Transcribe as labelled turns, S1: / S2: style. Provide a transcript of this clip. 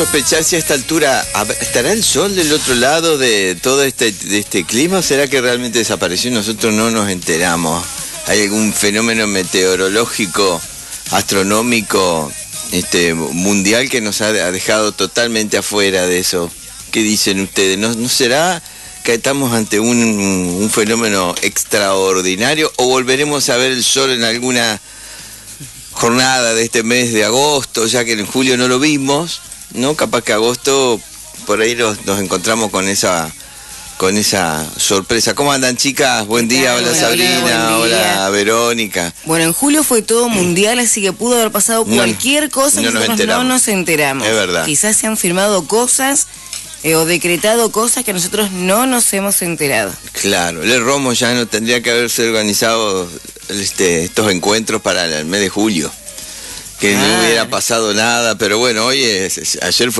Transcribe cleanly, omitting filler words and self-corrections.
S1: Sospechar si a esta altura estará el sol del otro lado de todo este clima, o será que realmente desapareció y nosotros no nos enteramos. ¿Hay algún fenómeno meteorológico, astronómico, mundial que nos ha dejado totalmente afuera de eso? ¿Qué dicen ustedes? ¿No será que estamos ante un fenómeno extraordinario o volveremos a ver el sol en alguna jornada de este mes de agosto, ya que en julio no lo vimos, ¿no? Capaz que agosto por ahí nos encontramos con esa sorpresa. ¿Cómo andan, chicas? Buen día, hola Sabrina, hola Verónica.
S2: Bueno, en julio fue todo mundial, así que pudo haber pasado cualquier cosa y nosotros no nos enteramos.
S1: Es verdad.
S2: Quizás se han firmado cosas o decretado cosas que nosotros no nos hemos enterado.
S1: Claro, el Romo ya no tendría que haberse organizado estos encuentros para el mes de julio. Que no hubiera pasado nada, pero bueno, ayer fue